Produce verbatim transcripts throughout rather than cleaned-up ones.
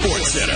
Sports Center.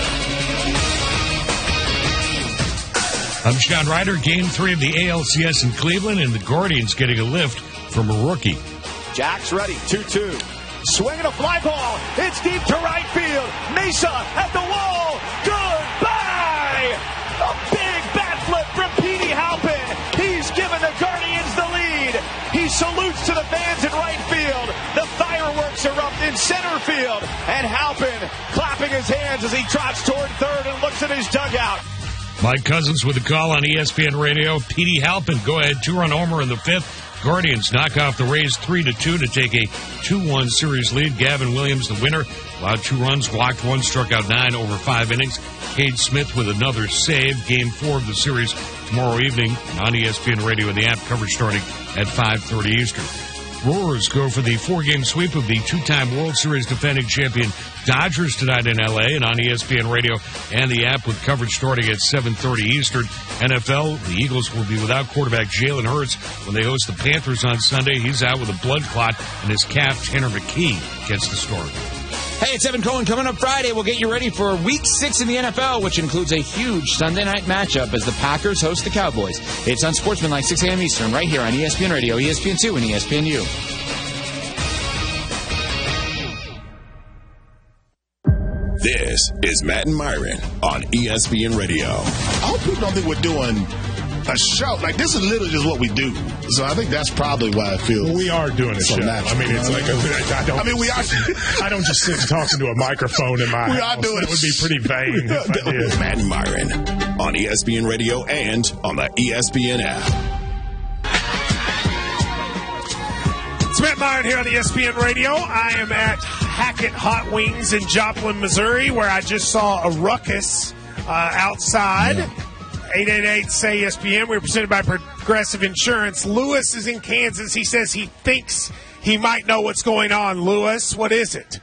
I'm Sean Ryder. Game three of the A L C S in Cleveland, and the Guardians getting a lift from a rookie. Jack's ready, two two. Swinging a fly ball. It's deep to right field. Mesa at the wall. Goodbye! A big bat flip from Petey Halpin. He's given the Guardians the lead. He salutes to the fans in right field. The fireworks erupt in center field. And Halpin clapping his hands as he trots toward third and looks at his dugout. Mike Cousins with the call on E S P N Radio. Petey Halpin, go ahead, two-run homer in the fifth. Guardians knock off the Rays three to two to take a two one series lead. Gavin Williams, the winner, allowed two runs, walked one, struck out nine over five innings. Cade Smith with another save. Game four of the series tomorrow evening on E S P N Radio and the app, coverage starting at five thirty Eastern. Brewers go for the four-game sweep of the two-time World Series defending champion Dodgers tonight in L A and on E S P N Radio and the app with coverage starting at seven thirty Eastern. N F L, the Eagles will be without quarterback Jalen Hurts when they host the Panthers on Sunday. He's out with a blood clot in his calf. Tanner McKee gets the story. Hey, it's Evan Cohen. Coming up Friday, we'll get you ready for Week six in the N F L, which includes a huge Sunday night matchup as the Packers host the Cowboys. It's on Sportsmanlike, six a.m. Eastern, right here on E S P N Radio, E S P N two, and E S P N U. This is Matt and Myron on E S P N Radio. I hope people don't think we're doing a show. Like, this is literally just what we do. So I think that's probably why I feel we are doing a so show. natural. I mean, it's like, a, I, don't, I mean, we are. I don't just sit talking to a microphone in my we house. Are doing that would be pretty vain if I did. Matt and Myron on E S P N Radio and on the E S P N app. It's Matt Myron here on E S P N Radio. I am at Hackett Hot Wings in Joplin, Missouri, where I just saw a ruckus uh, outside. Yeah. eight eight eight, S A Y E S P N. We're presented by Progressive Insurance. Lewis is in Kansas. He says he thinks he might know what's going on. Lewis, what is it?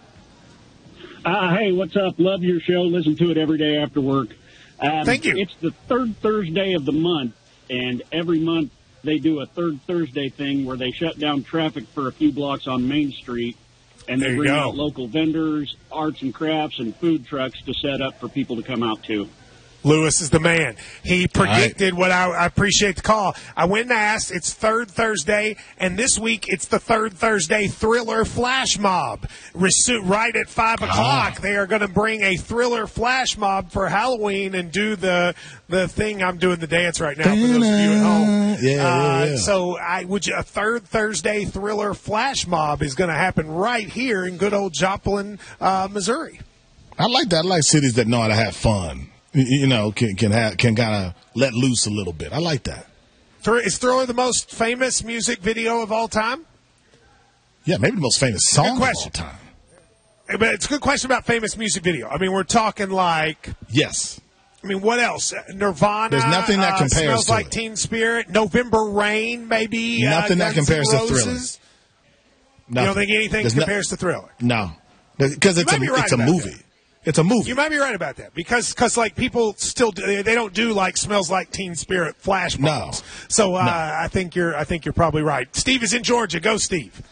Uh, hey, what's up? Love your show. Listen to it every day after work. Um, Thank you. It's the third Thursday of the month, and every month they do a third Thursday thing where they shut down traffic for a few blocks on Main Street, and they bring out local vendors, arts and crafts, and food trucks to set up for people to come out to. Lewis is the man. He predicted right. what I, I appreciate the call. I went and asked. It's third Thursday, and this week it's the third Thursday Thriller Flash Mob. Right at five o'clock, they are going to bring a Thriller Flash Mob for Halloween and do the the thing. I'm doing the dance right now for those of you at home. Yeah, uh, yeah, yeah. So I would you, a third Thursday Thriller Flash Mob is going to happen right here in good old Joplin, uh, Missouri. I like that. I like cities that know how to have fun. You know, can can have, can kind of let loose a little bit. I like that. Is Thriller the most famous music video of all time? Yeah, maybe the most famous song of all time. But it's a good question about famous music video. I mean, we're talking like... Yes. I mean, what else? Nirvana. There's nothing that compares uh, Smells to Like it. Teen Spirit. November Rain, maybe. Nothing uh, that compares to Thriller. Nothing. You don't think anything There's compares no, to Thriller? No. Because it's, a, right it's a movie. That. It's a movie. You might be right about that because, cause, like, people still do, they don't do like Smells Like Teen Spirit flash mobs. No. So uh, no. I think you're I think you're probably right. Steve is in Georgia. Go, Steve.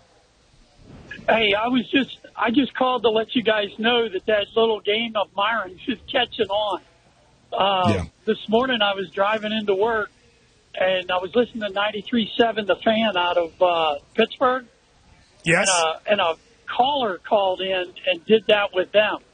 Hey, I was just I just called to let you guys know that that little game of Myron's is catching on. Uh, yeah. This morning I was driving into work and I was listening to ninety-three point seven The Fan out of uh, Pittsburgh. Yes. And, uh, and a caller called in and did that with them.